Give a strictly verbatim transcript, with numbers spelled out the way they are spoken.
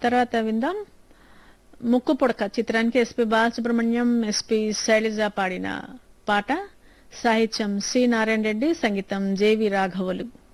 తర్వాత విందాం ముక్కు పుడక చిత్రానికి ఎస్పి బాలసుబ్రహ్మణ్యం ఎస్పి శైలజ పాడిన పాట. సాహిత్యం సి నారాయణ రెడ్డి, సంగీతం జేవి రాఘవులు.